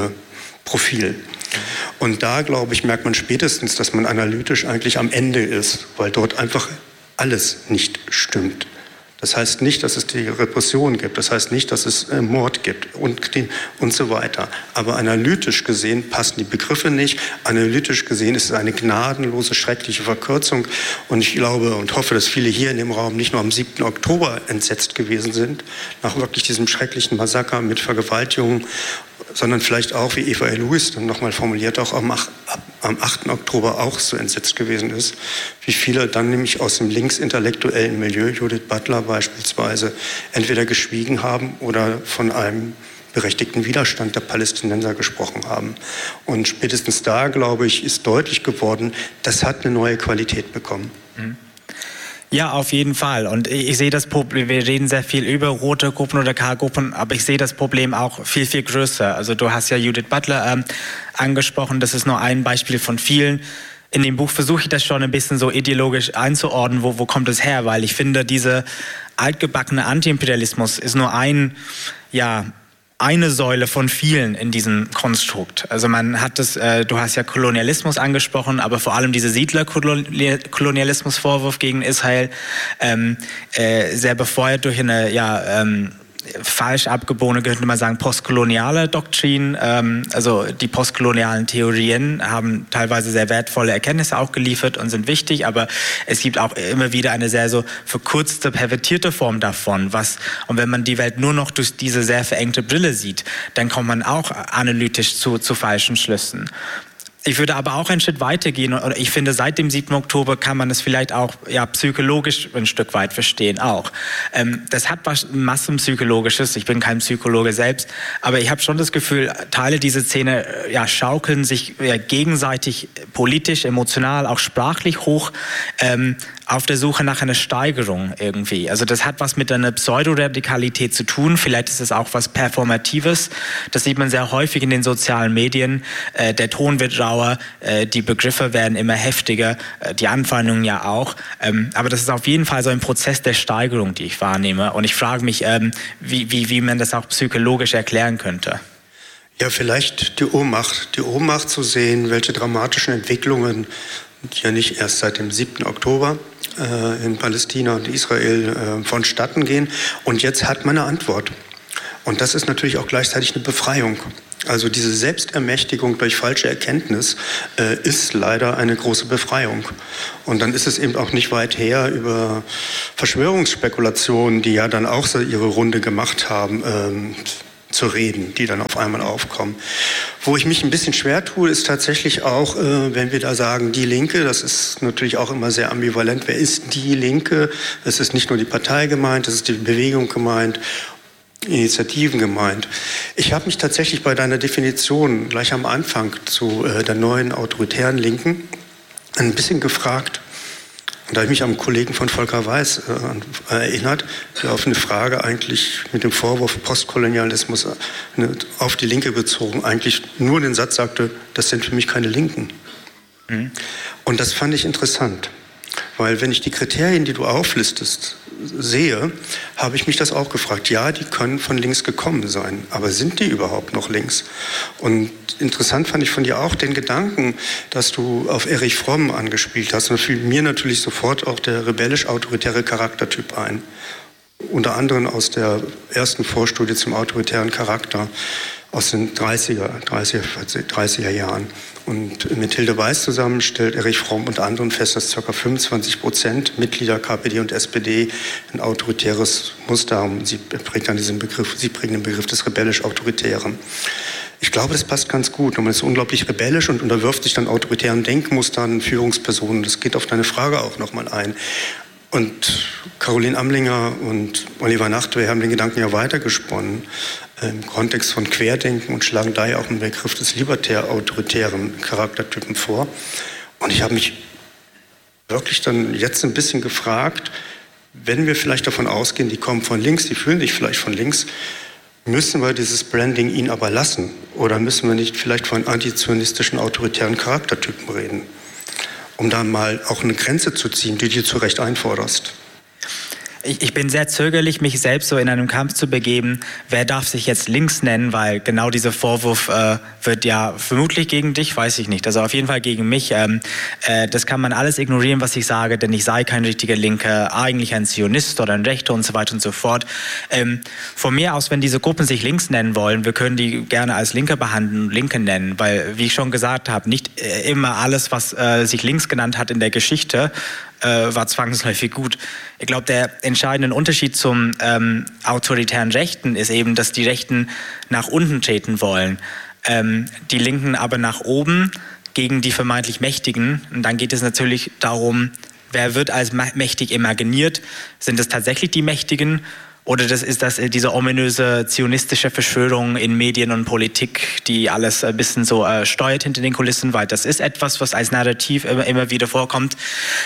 Profil. Und da, glaube ich, merkt man spätestens, dass man analytisch eigentlich am Ende ist, weil dort einfach alles nicht stimmt. Das heißt nicht, dass es die Repression gibt, das heißt nicht, dass es Mord gibt und so weiter. Aber analytisch gesehen passen die Begriffe nicht. Analytisch gesehen ist es eine gnadenlose, schreckliche Verkürzung. Und ich glaube und hoffe, dass viele hier in dem Raum nicht nur am 7. Oktober entsetzt gewesen sind, nach wirklich diesem schrecklichen Massaker mit Vergewaltigungen, sondern vielleicht auch, wie Eva Lewis dann nochmal formuliert, auch am 8. Oktober auch so entsetzt gewesen ist, wie viele dann nämlich aus dem linksintellektuellen Milieu, Judith Butler beispielsweise, entweder geschwiegen haben oder von einem berechtigten Widerstand der Palästinenser gesprochen haben. Und spätestens da, glaube ich, ist deutlich geworden, das hat eine neue Qualität bekommen. Mhm. Ja, auf jeden Fall. Und ich sehe das Problem, wir reden sehr viel über rote Gruppen oder K-Gruppen, aber ich sehe das Problem auch viel größer. Also du hast ja Judith Butler angesprochen, das ist nur ein Beispiel von vielen. In dem Buch versuche ich das schon ein bisschen so ideologisch einzuordnen, wo kommt es her, weil ich finde, dieser altgebackene Antiimperialismus ist nur eine Säule von vielen in diesem Konstrukt. Also man hat das, du hast ja Kolonialismus angesprochen, aber vor allem dieser Siedler-Kolonialismus-Vorwurf gegen Israel, sehr befeuert durch eine, falsch abgebogene, könnte man sagen, postkoloniale Doktrin. Also die postkolonialen Theorien haben teilweise sehr wertvolle Erkenntnisse auch geliefert und sind wichtig, aber es gibt auch immer wieder eine sehr so verkürzte, pervertierte Form davon. Und wenn man die Welt nur noch durch diese sehr verengte Brille sieht, dann kommt man auch analytisch zu falschen Schlüssen. Ich würde aber auch einen Schritt weitergehen und ich finde, seit dem 7. Oktober kann man es vielleicht auch psychologisch ein Stück weit verstehen auch. Das hat was Massenpsychologisches, ich bin kein Psychologe selbst, aber ich habe schon das Gefühl, Teile dieser Szene schaukeln sich gegenseitig politisch, emotional, auch sprachlich hoch auf der Suche nach einer Steigerung irgendwie. Also das hat was mit einer Pseudoradikalität zu tun, vielleicht ist es auch was Performatives, das sieht man sehr häufig in den sozialen Medien, der Ton wird rauer, die Begriffe werden immer heftiger, die Anfeindungen ja auch. Aber das ist auf jeden Fall so ein Prozess der Steigerung, die ich wahrnehme. Und ich frage mich, wie man das auch psychologisch erklären könnte. Ja, vielleicht die Ohnmacht zu sehen, welche dramatischen Entwicklungen, ja nicht erst seit dem 7. Oktober, in Palästina und Israel vonstatten gehen. Und jetzt hat man eine Antwort. Und das ist natürlich auch gleichzeitig eine Befreiung. Also diese Selbstermächtigung durch falsche Erkenntnis ist leider eine große Befreiung. Und dann ist es eben auch nicht weit her über Verschwörungsspekulationen, die ja dann auch so ihre Runde gemacht haben, zu reden, die dann auf einmal aufkommen. Wo ich mich ein bisschen schwer tue, ist tatsächlich auch, wenn wir da sagen, die Linke, das ist natürlich auch immer sehr ambivalent. Wer ist die Linke? Es ist nicht nur die Partei gemeint, es ist die Bewegung gemeint, Initiativen gemeint. Ich habe mich tatsächlich bei deiner Definition gleich am Anfang zu der neuen autoritären Linken ein bisschen gefragt. Und da habe ich mich am Kollegen von Volker Weiß erinnert, der auf eine Frage eigentlich mit dem Vorwurf Postkolonialismus auf die Linke bezogen eigentlich nur den Satz sagte, das sind für mich keine Linken. Mhm. Und das fand ich interessant, weil wenn ich die Kriterien, die du auflistest, sehe, habe ich mich das auch gefragt. Ja, die können von links gekommen sein, aber sind die überhaupt noch links? Und interessant fand ich von dir auch den Gedanken, dass du auf Erich Fromm angespielt hast. Und da fiel mir natürlich sofort auch der rebellisch-autoritäre Charaktertyp ein. Unter anderem aus der ersten Vorstudie zum autoritären Charakter aus den 30er Jahren. Und mit Hilde Weiß zusammen stellt Erich Fromm unter anderem fest, dass ca. 25% Mitglieder KPD und SPD ein autoritäres Muster haben. Sie prägen den Begriff des rebellisch-autoritären. Ich glaube, das passt ganz gut. Man ist unglaublich rebellisch und unterwirft sich dann autoritären Denkmustern, Führungspersonen. Das geht auf deine Frage auch nochmal ein. Und Caroline Amlinger und Oliver Nachtwey haben den Gedanken ja weitergesponnen im Kontext von Querdenken und schlagen daher auch einen Begriff des libertär-autoritären Charaktertypen vor. Und ich habe mich wirklich dann jetzt ein bisschen gefragt, wenn wir vielleicht davon ausgehen, die kommen von links, die fühlen sich vielleicht von links, müssen wir dieses Branding ihnen aber lassen? Oder müssen wir nicht vielleicht von antizionistischen autoritären Charaktertypen reden? Um da mal auch eine Grenze zu ziehen, die du zu Recht einforderst. Ich bin sehr zögerlich, mich selbst so in einem Kampf zu begeben. Wer darf sich jetzt links nennen? Weil genau dieser Vorwurf wird ja vermutlich gegen dich, weiß ich nicht. Also auf jeden Fall gegen mich. Das kann man alles ignorieren, was ich sage, denn ich sei kein richtiger Linker, eigentlich ein Zionist oder ein Rechter und so weiter und so fort. Von mir aus, wenn diese Gruppen sich links nennen wollen, wir können die gerne als Linke behandeln und Linke nennen, weil, wie ich schon gesagt habe, nicht immer alles, was sich links genannt hat in der Geschichte, war zwangsläufig gut. Ich glaube, der entscheidende Unterschied zum autoritären Rechten ist eben, dass die Rechten nach unten treten wollen, die Linken aber nach oben gegen die vermeintlich Mächtigen. Und dann geht es natürlich darum, wer wird als mächtig imaginiert? Sind es tatsächlich die Mächtigen? Oder ist das diese ominöse zionistische Verschwörung in Medien und Politik, die alles ein bisschen so steuert hinter den Kulissen, weil das ist etwas, was als Narrativ immer wieder vorkommt.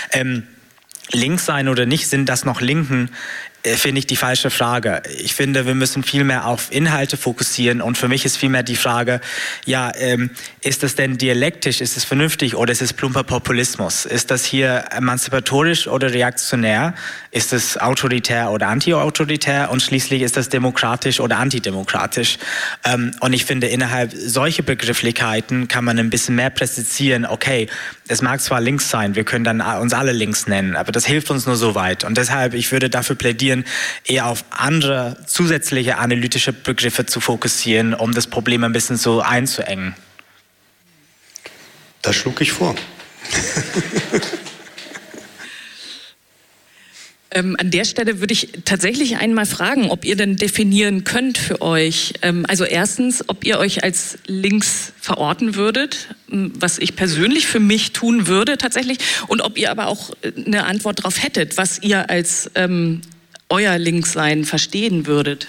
Links sein oder nicht, sind das noch Linken? Finde ich die falsche Frage. Ich finde, wir müssen viel mehr auf Inhalte fokussieren und für mich ist vielmehr die Frage, ja, ist das denn dialektisch, ist es vernünftig oder ist es plumper Populismus? Ist das hier emanzipatorisch oder reaktionär? Ist es autoritär oder anti-autoritär? Und schließlich ist das demokratisch oder antidemokratisch? Und ich finde, innerhalb solcher Begrifflichkeiten kann man ein bisschen mehr präzisieren, okay, es mag zwar links sein, wir können dann uns alle links nennen, aber das hilft uns nur so weit. Und deshalb, ich würde dafür plädieren, eher auf andere zusätzliche analytische Begriffe zu fokussieren, um das Problem ein bisschen so einzuengen. Das schlug ich vor. An der Stelle würde ich tatsächlich einmal fragen, ob ihr denn definieren könnt für euch. Also erstens, ob ihr euch als links verorten würdet, was ich persönlich für mich tun würde tatsächlich, und ob ihr aber auch eine Antwort darauf hättet, was ihr als euer Linkssein verstehen würdet.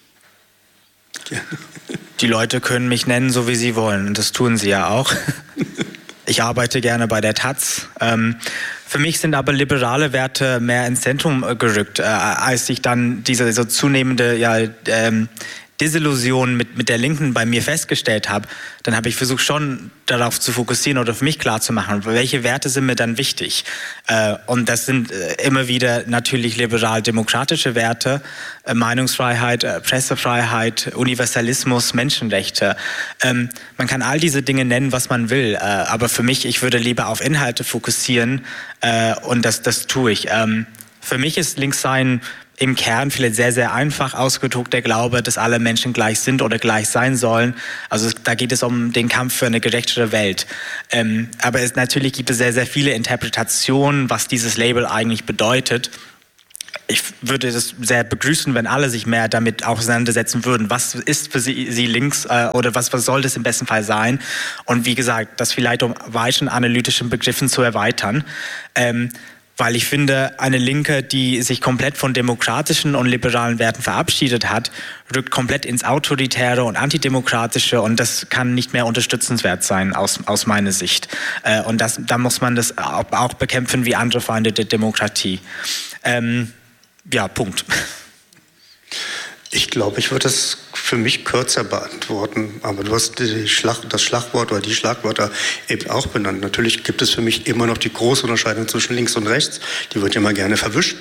Die Leute können mich nennen, so wie sie wollen. Und das tun sie ja auch. Ich arbeite gerne bei der Taz. Für mich sind aber liberale Werte mehr ins Zentrum gerückt, als sich dann diese so zunehmende Desillusion mit der Linken bei mir festgestellt habe, dann habe ich versucht schon darauf zu fokussieren oder für mich klar zu machen, welche Werte sind mir dann wichtig. Und das sind immer wieder natürlich liberal-demokratische Werte, Meinungsfreiheit, Pressefreiheit, Universalismus, Menschenrechte. Man kann all diese Dinge nennen, was man will, aber für mich, ich würde lieber auf Inhalte fokussieren und das tue ich. Für mich ist Linkssein im Kern vielleicht sehr, sehr einfach ausgedrückt der Glaube, dass alle Menschen gleich sind oder gleich sein sollen. Also da geht es um den Kampf für eine gerechtere Welt. Aber natürlich gibt es sehr, sehr viele Interpretationen, was dieses Label eigentlich bedeutet. Ich würde es sehr begrüßen, wenn alle sich mehr damit auseinandersetzen würden. Was ist für sie links oder was soll das im besten Fall sein? Und wie gesagt, das vielleicht um weichen analytischen Begriffen zu erweitern. Weil ich finde, eine Linke, die sich komplett von demokratischen und liberalen Werten verabschiedet hat, rückt komplett ins Autoritäre und Antidemokratische und das kann nicht mehr unterstützenswert sein aus meiner Sicht. Und da muss man das auch bekämpfen wie andere Feinde der Demokratie. Ja, Punkt. Ich glaube, ich würde es für mich kürzer beantworten, aber du hast das Schlagwort oder die Schlagwörter eben auch benannt. Natürlich gibt es für mich immer noch die große Unterscheidung zwischen links und rechts, die wird immer gerne verwischt.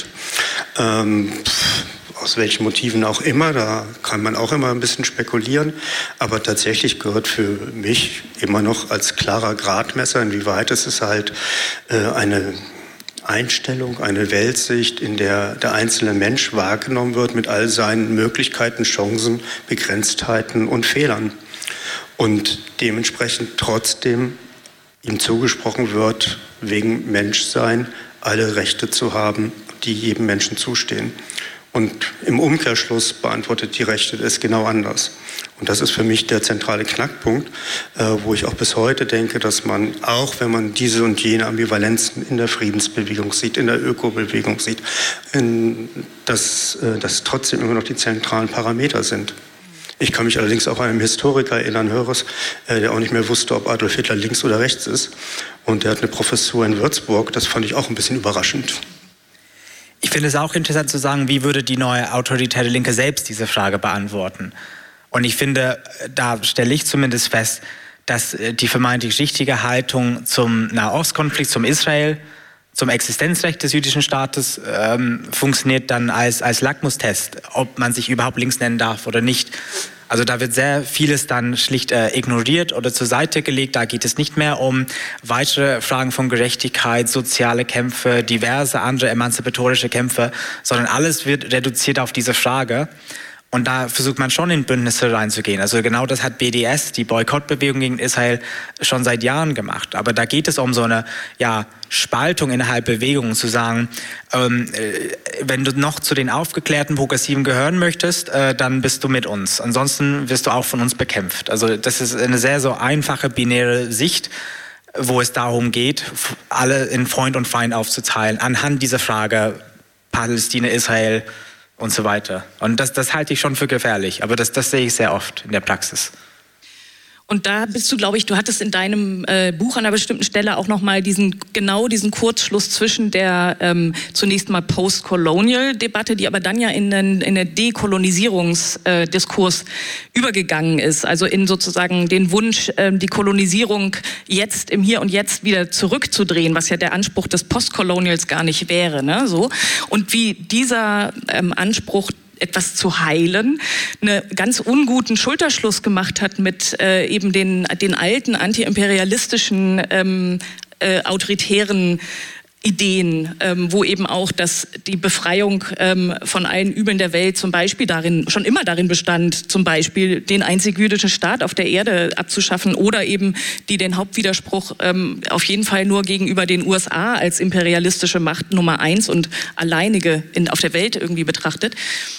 Aus welchen Motiven auch immer, da kann man auch immer ein bisschen spekulieren, aber tatsächlich gehört für mich immer noch als klarer Gradmesser, inwieweit es ist halt eine Einstellung, eine Weltsicht, in der der einzelne Mensch wahrgenommen wird mit all seinen Möglichkeiten, Chancen, Begrenztheiten und Fehlern. Und dementsprechend trotzdem ihm zugesprochen wird, wegen Menschsein alle Rechte zu haben, die jedem Menschen zustehen. Und im Umkehrschluss beantwortet die Rechte es genau anders. Und das ist für mich der zentrale Knackpunkt, wo ich auch bis heute denke, dass man, auch wenn man diese und jene Ambivalenzen in der Friedensbewegung sieht, in der Ökobewegung sieht, dass trotzdem immer noch die zentralen Parameter sind. Ich kann mich allerdings auch an einen Historiker erinnern, Höres, der auch nicht mehr wusste, ob Adolf Hitler links oder rechts ist. Und der hat eine Professur in Würzburg, das fand ich auch ein bisschen überraschend. Ich finde es auch interessant zu sagen, wie würde die neue autoritäre Linke selbst diese Frage beantworten. Und ich finde, da stelle ich zumindest fest, dass die vermeintlich richtige Haltung zum Nahostkonflikt, zum Israel, zum Existenzrecht des jüdischen Staates funktioniert dann als Lackmustest, ob man sich überhaupt links nennen darf oder nicht. Also da wird sehr vieles dann schlicht ignoriert oder zur Seite gelegt. Da geht es nicht mehr um weitere Fragen von Gerechtigkeit, soziale Kämpfe, diverse andere emanzipatorische Kämpfe, sondern alles wird reduziert auf diese Frage. Und da versucht man schon in Bündnisse reinzugehen. Also genau das hat BDS, die Boykottbewegung gegen Israel, schon seit Jahren gemacht. Aber da geht es um so eine Spaltung innerhalb Bewegungen, zu sagen, wenn du noch zu den aufgeklärten Progressiven gehören möchtest, dann bist du mit uns. Ansonsten wirst du auch von uns bekämpft. Also das ist eine sehr so einfache, binäre Sicht, wo es darum geht, alle in Freund und Feind aufzuteilen, anhand dieser Frage Palästina, Israel und so weiter. Und das halte ich schon für gefährlich, aber das sehe ich sehr oft in der Praxis. Und da bist du, glaube ich, du hattest in deinem Buch an einer bestimmten Stelle auch nochmal diesen Kurzschluss zwischen der zunächst mal Post-Colonial-Debatte, die aber dann ja in den Dekolonisierungsdiskurs übergegangen ist. Also in sozusagen den Wunsch, die Kolonisierung jetzt im Hier und Jetzt wieder zurückzudrehen, was ja der Anspruch des Post-Colonials gar nicht wäre. Ne? So. Und wie dieser Anspruch, etwas zu heilen, einen ganz unguten Schulterschluss gemacht hat mit eben den alten antiimperialistischen, autoritären Ideen, wo eben auch die Befreiung von allen Übeln der Welt zum Beispiel schon immer darin bestand, zum Beispiel den einzig jüdischen Staat auf der Erde abzuschaffen oder eben die den Hauptwiderspruch auf jeden Fall nur gegenüber den USA als imperialistische Macht Nummer 1 und alleinige auf der Welt irgendwie betrachtet.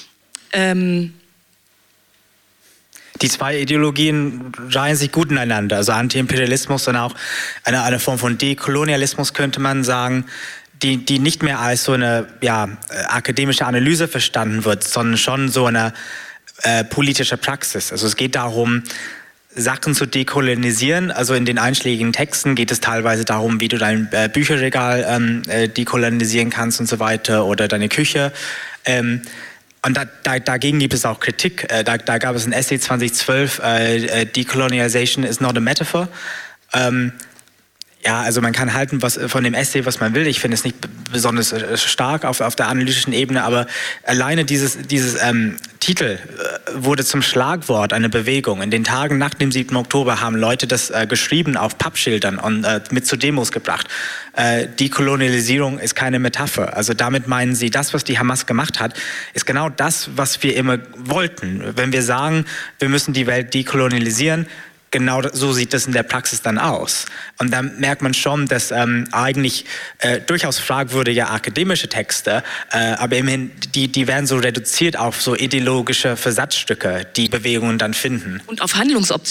Die zwei Ideologien reihen sich gut ineinander, also Antiimperialismus und auch eine Form von Dekolonialismus, könnte man sagen, die nicht mehr als so eine akademische Analyse verstanden wird, sondern schon so eine politische Praxis. Also es geht darum, Sachen zu dekolonisieren. Also in den einschlägigen Texten geht es teilweise darum, wie du dein Bücherregal dekolonisieren kannst und so weiter oder deine Küche. Und dagegen gibt es auch Kritik. Da gab es ein Essay 2012, Decolonialization is not a metaphor. Ja, also man kann halten von dem Essay, was man will. Ich finde es nicht besonders stark auf der analytischen Ebene, aber alleine dieses Titel wurde zum Schlagwort einer Bewegung. In den Tagen nach dem 7. Oktober haben Leute das geschrieben auf Pappschildern und mit zu Demos gebracht. Dekolonialisierung ist keine Metapher. Also damit meinen sie, das, was die Hamas gemacht hat, ist genau das, was wir immer wollten. Wenn wir sagen, wir müssen die Welt dekolonialisieren, genau so sieht das in der Praxis dann aus. Und dann merkt man schon, dass eigentlich durchaus fragwürdige akademische Texte, aber immerhin, die werden so reduziert auf so ideologische Versatzstücke, die Bewegungen dann finden. Und auf Handlungsoptionen.